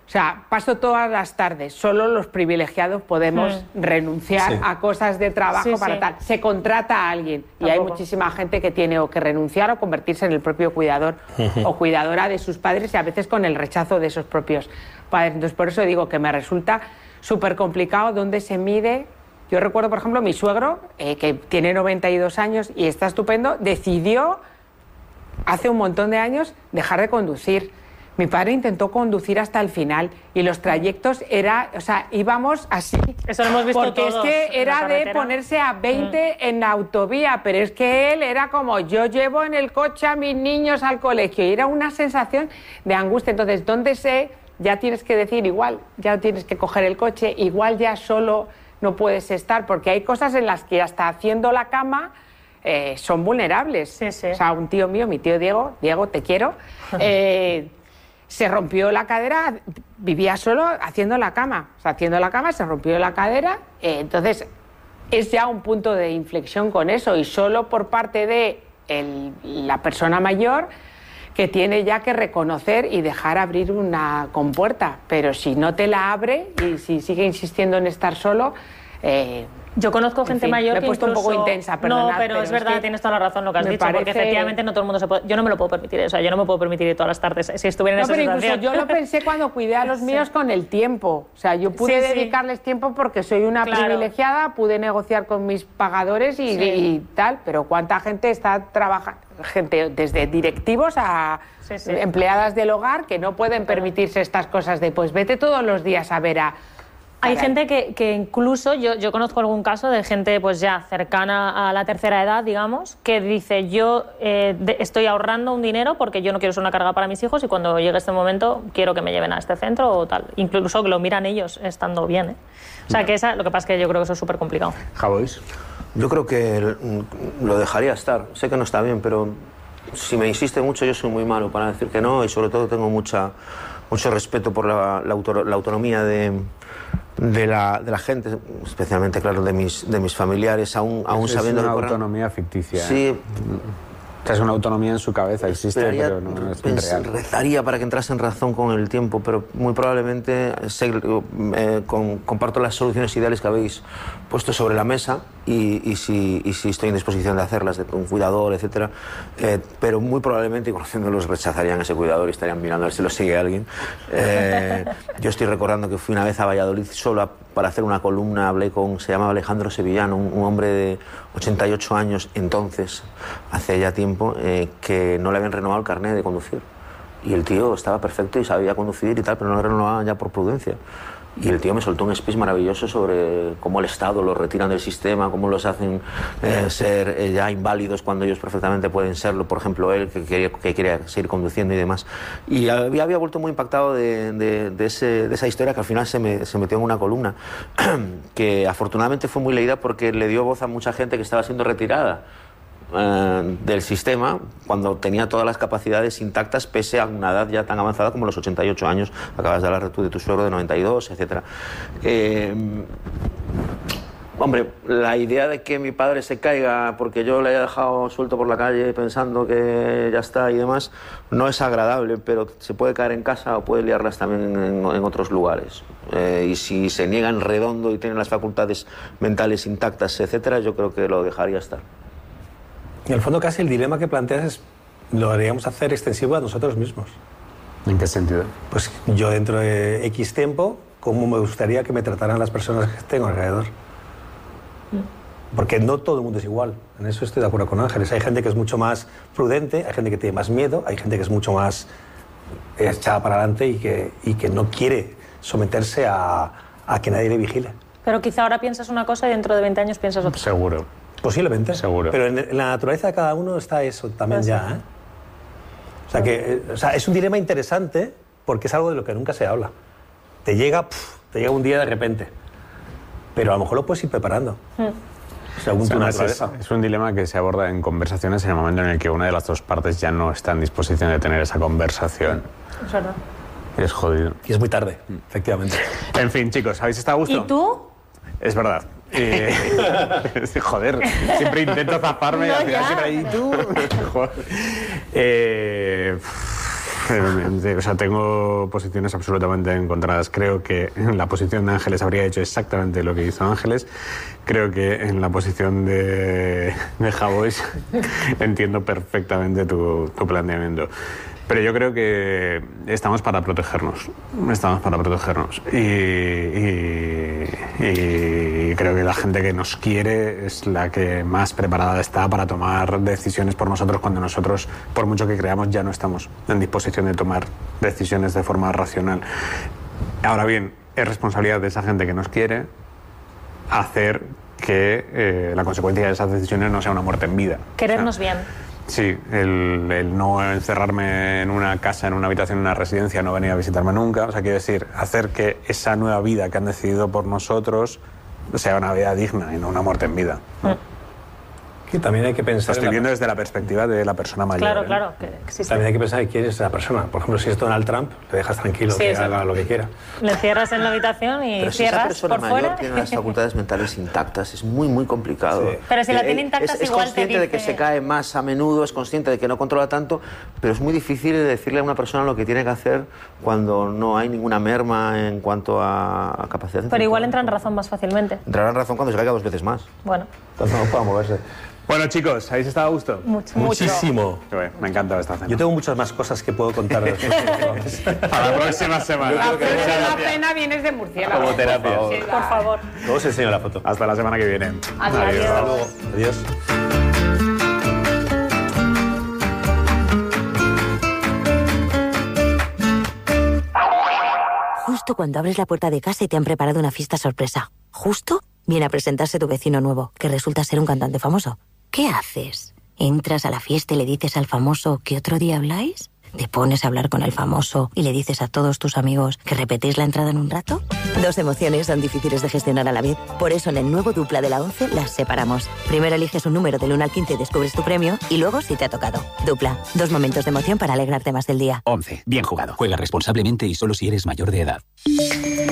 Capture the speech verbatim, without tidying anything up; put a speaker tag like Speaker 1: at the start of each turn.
Speaker 1: O sea, paso todas las tardes. Solo los privilegiados podemos mm. renunciar sí. a cosas de trabajo sí, para sí. tal. Se contrata a alguien Tampoco. y hay muchísima gente que tiene o que renunciar o convertirse en el propio cuidador uh-huh. o cuidadora de sus padres y a veces con el rechazo de esos propios padres. Entonces, por eso digo que me resulta súper complicado dónde se mide. Yo recuerdo, por ejemplo, mi suegro, eh, que tiene noventa y dos años y está estupendo, decidió hace un montón de años dejar de conducir. Mi padre intentó conducir hasta el final y los trayectos era, o sea, íbamos así.
Speaker 2: Eso lo hemos visto
Speaker 1: porque
Speaker 2: todos.
Speaker 1: Porque es que era de ponerse a veinte mm. en la autovía, pero es que él era como, yo llevo en el coche a mis niños al colegio y era una sensación de angustia. Entonces, ¿dónde sé? Ya tienes que decir igual, ya tienes que coger el coche, igual ya solo no puedes estar, porque hay cosas en las que hasta haciendo la cama eh, son vulnerables.
Speaker 2: Sí, sí.
Speaker 1: O sea, un tío mío, mi tío Diego, Diego, te quiero, eh, se rompió la cadera, vivía solo haciendo la cama. O sea, haciendo la cama se rompió la cadera. Eh, entonces, es ya un punto de inflexión con eso. Y solo por parte de el, la persona mayor que tiene ya que reconocer y dejar abrir una compuerta. Pero si no te la abre y si sigue insistiendo en estar solo... Eh,
Speaker 2: Yo conozco gente
Speaker 1: en fin,
Speaker 2: mayor
Speaker 1: me he
Speaker 2: que
Speaker 1: puesto
Speaker 2: incluso...
Speaker 1: un poco intensa, perdonad,
Speaker 2: No, pero, pero es verdad, es que tienes toda la razón lo que has dicho,
Speaker 1: parece...
Speaker 2: porque efectivamente no todo el mundo se puede... Yo no me lo puedo permitir, o sea, yo no me puedo permitir ir todas las tardes si estuviera en
Speaker 1: no,
Speaker 2: esa
Speaker 1: pero
Speaker 2: situación.
Speaker 1: Incluso yo lo pensé cuando cuidé a los míos sí. con el tiempo. O sea, yo pude sí, dedicarles sí. tiempo porque soy una claro. privilegiada, pude negociar con mis pagadores y, sí. y tal, pero ¿cuánta gente está trabajando? Gente desde directivos a sí, sí. empleadas del hogar que no pueden permitirse estas cosas de pues vete todos los días a ver a...
Speaker 2: Hay gente que, que incluso, yo, yo conozco algún caso de gente pues ya cercana a la tercera edad, digamos, que dice yo eh, de, estoy ahorrando un dinero porque yo no quiero ser una carga para mis hijos y cuando llegue este momento quiero que me lleven a este centro o tal. Incluso que lo miran ellos estando bien, ¿eh? O sea, que esa, lo que pasa es que yo creo que eso es súper complicado.
Speaker 3: Javois.
Speaker 4: Yo creo que lo dejaría estar. Sé que no está bien, pero si me insiste mucho yo soy muy malo para decir que no y sobre todo tengo mucha, mucho respeto por la, la, auto, la autonomía de... De la, de la gente, especialmente, claro, de mis, de mis familiares, aún, aún
Speaker 3: es
Speaker 4: sabiendo...
Speaker 3: Es una
Speaker 4: que
Speaker 3: autonomía ficticia.
Speaker 4: Sí.
Speaker 3: ¿eh? Es una autonomía en su cabeza, existe, Esperaría, pero no es pens, real.
Speaker 4: Rezaría para que entrase en razón con el tiempo, pero muy probablemente sé, eh, con, comparto las soluciones ideales que habéis puesto sobre la mesa y, y, si, y si estoy en disposición de hacerlas, de un cuidador, etcétera. Eh, pero muy probablemente, y conociéndolos, rechazarían ese cuidador y estarían mirando a ver si lo sigue alguien. Eh, yo estoy recordando que fui una vez a Valladolid solo a, para hacer una columna, hablé con, se llamaba Alejandro Sevillano, un, un hombre de ochenta y ocho años, entonces, hace ya tiempo, eh, que no le habían renovado el carnet de conducir. Y el tío estaba perfecto y sabía conducir y tal, pero no le renovaban ya por prudencia. Y el tío me soltó un speech maravilloso sobre cómo el Estado los retiran del sistema, cómo los hacen eh, ser eh, ya inválidos cuando ellos perfectamente pueden serlo. Por ejemplo, él, que, que, que quería seguir conduciendo y demás. Y había, había vuelto muy impactado de, de, de, ese, de esa historia que al final se, me, se metió en una columna, que afortunadamente fue muy leída porque le dio voz a mucha gente que estaba siendo retirada eh, del sistema cuando tenía todas las capacidades intactas pese a una edad ya tan avanzada como los ochenta y ocho años. Acabas de hablar tú de tu suegro de noventa y dos, etcétera. Eh, hombre, la idea de que mi padre se caiga porque yo le haya dejado suelto por la calle pensando que ya está y demás no es agradable, pero se puede caer en casa o puede liarlas también en, en otros lugares. Eh, y si se niega en redondo y tiene las facultades mentales intactas, etcétera, yo creo que lo dejaría estar.
Speaker 5: En el fondo, casi el dilema que planteas es, lo deberíamos hacer extensivo a nosotros mismos.
Speaker 3: ¿En qué sentido?
Speaker 5: Pues yo dentro de X tiempo, ¿cómo me gustaría que me trataran las personas que tengo alrededor? Porque no todo el mundo es igual. En eso estoy de acuerdo con Ángeles. Hay gente que es mucho más prudente, hay gente que tiene más miedo, hay gente que es mucho más echada para adelante y que, y que no quiere someterse a, a que nadie le vigile.
Speaker 2: Pero quizá ahora piensas una cosa y dentro de veinte años piensas otra.
Speaker 3: Seguro.
Speaker 5: Posiblemente.
Speaker 3: Seguro.
Speaker 5: Pero en, en la naturaleza de cada uno está eso también ya, ¿eh? O sea, que, o sea, es un dilema interesante porque es algo de lo que nunca se habla. Te llega, puf, te llega un día de repente. Pero a lo mejor lo puedes ir preparando. Mm. Según
Speaker 3: o sea,
Speaker 5: tu naturaleza.
Speaker 3: Es, es un dilema que se aborda en conversaciones en el momento en el que una de las dos partes ya no está en disposición de tener esa conversación.
Speaker 2: Es verdad.
Speaker 3: Es jodido.
Speaker 5: Y es muy tarde, mm. efectivamente.
Speaker 3: En fin, chicos, ¿habéis estado a gusto?
Speaker 2: ¿Y tú?
Speaker 3: Es verdad. Eh, joder, siempre intento zafarme
Speaker 2: no,
Speaker 3: y al final siempre ahí tú. Joder. Eh, O sea, tengo posiciones absolutamente encontradas. Creo que en la posición de Ángeles habría hecho exactamente lo que hizo Ángeles. Creo que en la posición de, de Javois entiendo perfectamente tu, tu planteamiento. Pero yo creo que estamos para protegernos, estamos para protegernos. Y, y, y creo que la gente que nos quiere es la que más preparada está para tomar decisiones por nosotros cuando nosotros, por mucho que creamos, ya no estamos en disposición de tomar decisiones de forma racional. Ahora bien, es responsabilidad de esa gente que nos quiere hacer que eh, la consecuencia de esas decisiones no sea una muerte en vida.
Speaker 2: Querernos o sea, bien.
Speaker 3: Sí, el, el no encerrarme en una casa, en una habitación, en una residencia, no venir a visitarme nunca. O sea, quiero decir, hacer que esa nueva vida que han decidido por nosotros sea una vida digna y no una muerte en vida, ¿no?
Speaker 2: Mm.
Speaker 5: Que también hay que pensar...
Speaker 3: Lo estoy viendo desde la perspectiva de la persona mayor.
Speaker 2: Claro,
Speaker 3: ¿eh?
Speaker 2: claro. Que existe.
Speaker 5: También hay que pensar quién es esa persona. Por ejemplo, si es Donald Trump, le dejas tranquilo,
Speaker 2: sí,
Speaker 5: que
Speaker 2: sí.
Speaker 5: haga lo que quiera.
Speaker 2: Le cierras en la habitación y
Speaker 4: Pero si
Speaker 2: cierras
Speaker 4: esa persona
Speaker 2: por
Speaker 4: mayor
Speaker 2: fuera.
Speaker 4: tiene las facultades mentales intactas, es muy, muy complicado.
Speaker 5: Sí.
Speaker 2: Pero si la
Speaker 4: Él-
Speaker 2: tiene
Speaker 4: él
Speaker 2: intactas,
Speaker 4: es, es
Speaker 2: igual te
Speaker 4: consciente de que
Speaker 2: dice-
Speaker 4: se cae más a menudo, es consciente de que no controla tanto, pero es muy difícil decirle a una persona lo que tiene que hacer cuando no hay ninguna merma en cuanto a, a capacidad.
Speaker 2: Pero igual
Speaker 4: intelectual.
Speaker 2: entra en razón más fácilmente.
Speaker 4: Entrará en razón cuando se caiga dos veces más.
Speaker 2: Bueno,
Speaker 4: Entonces no pueda moverse.
Speaker 3: Bueno, chicos, ¿habéis estado a gusto?
Speaker 2: mucho.
Speaker 5: Muchísimo.
Speaker 3: Qué bueno, me encanta esta cena.
Speaker 5: Yo tengo muchas más cosas que puedo contar.
Speaker 3: A la próxima semana.
Speaker 1: La flor de la cena vienes de murciélago.
Speaker 3: Como terapia.
Speaker 1: Sí,
Speaker 2: Por favor.
Speaker 5: Luego os enseño la foto.
Speaker 3: Hasta la semana que viene.
Speaker 2: Adiós.
Speaker 5: Hasta luego. Adiós.
Speaker 6: Justo cuando abres la puerta de casa y te han preparado una fiesta sorpresa. Justo viene a presentarse tu vecino nuevo, que resulta ser un cantante famoso. ¿Qué haces? ¿Entras a la fiesta y le dices al famoso que otro día habláis? ¿Te pones a hablar con el famoso y le dices a todos tus amigos que repetéis la entrada en un rato? Dos emociones son difíciles de gestionar a la vez. Por eso en el nuevo Dupla de la once las separamos. Primero eliges un número del uno al quince y descubres tu premio, y luego si te ha tocado. Dupla, dos momentos de emoción para alegrarte más del día.
Speaker 7: once. Bien jugado. Juega responsablemente y solo si eres mayor de edad.